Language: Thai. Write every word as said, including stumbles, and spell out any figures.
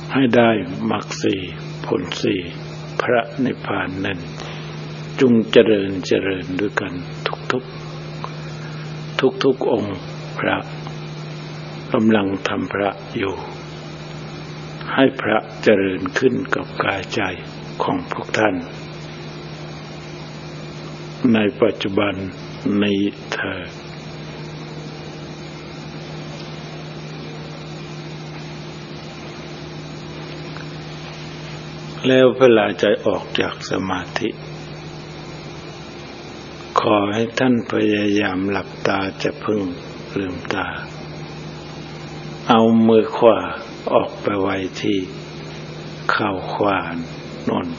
ให้ได้มรรคสี่ผลสี่พระนิพพานนั้นจงเจริญเจริญด้วยกันทุกๆทุกๆองค์พระกำลังทำพระอยู่ให้พระเจริญขึ้นกับกายใจของพวกท่านในปัจจุบันนี้เถิดแล้วเวลาใจออกจากสมาธิขอให้ท่านพยายามหลับตาจะพึ่งลืมตาเอามือขวาออกไปไว้ที่เข่าขวานน